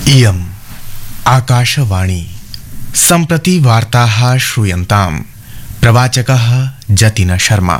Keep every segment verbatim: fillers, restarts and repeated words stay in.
इयम् आकाशवाणी सम्प्रति वार्ताः श्रूयन्ताम्। प्रवाचकः जतिन शर्मा।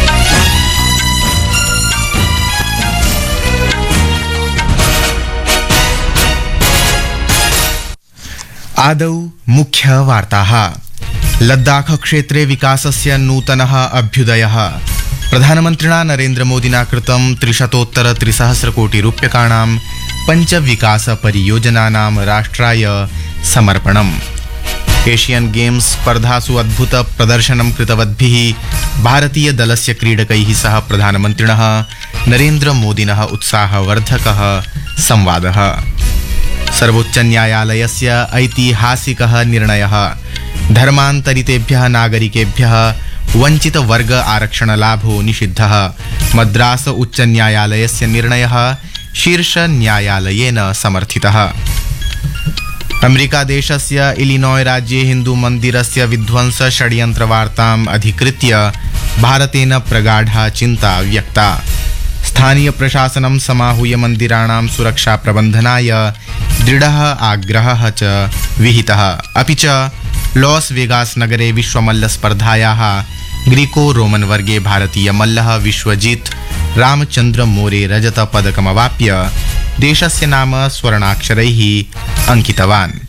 आदौ मुख्यवार्ताः। लद्दाख क्षेत्रे विकासस्य नूतनः अभ्युदयः। प्रधानमन्त्रिणा नरेन्द्रमोदिना कृतं त्रिशतोत्तर त्रिसहस्र कोटि रूप्यकाणां पञ्च विकास परियोजनानां राष्ट्राय समर्पणम्। एशियन गेम्स स्पर्धासु अद्भुत प्रदर्शनं कृतवद्भिः भारतीय दलस्य क्रीडकैः सह प्रधानमन्त्रिणः नरेन्द्रमोदिनः उत्साहवर्धकः संवादः। सर्वोच्चन्यायालयस्य ऐतिहासिकः निर्णयः। धर्मान्तरितेभ्यः नागरिकेभ्यः वञ्चितवर्ग आरक्षणलाभो निषिद्धः। मद्रास उच्चन्यायालयस्य निर्णयः शीर्षन्यायालयेन समर्थितः। अमेरिकादेशस्य इलिनॉय राज्ये हिन्दूमन्दिरस्य विध्वंस षड्यन्त्रवार्ताम् अधिकृत्य भारतेन प्रगाढा चिन्ता व्यक्ता। स्थानीय प्रशासनं समाहूय मन्दिराणां सुरक्षा प्रबन्धनाय दृढः आग्रहः च विहितः। अपि च लॉस वेगास नगरे विश्वमल्लस्पर्धायाः ग्रीको रोमन वर्गे भारतीय मल्लः विश्वजीत रामचन्द्र मोरे रजतपदकमवाप्य देशस्य नाम स्वर्णाक्षरैः अंकितवान्।